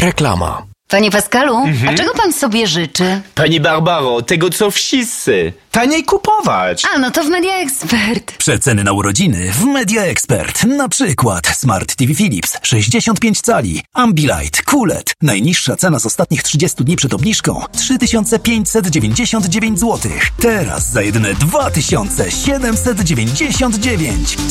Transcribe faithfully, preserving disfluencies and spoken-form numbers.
Reklama. Panie Pascalu, Mhm. a czego pan sobie życzy? Pani Barbaro, tego co wszyscy. Taniej kupować. A, no to w Media Expert. Przeceny na urodziny w Media Expert. Na przykład Smart T V Philips sześćdziesiąt pięć cali, Ambilight, Q L E D. Najniższa cena z ostatnich trzydziestu dni przed obniżką trzy tysiące pięćset dziewięćdziesiąt dziewięć złotych. Teraz za jedyne dwa tysiące siedemset dziewięćdziesiąt dziewięć.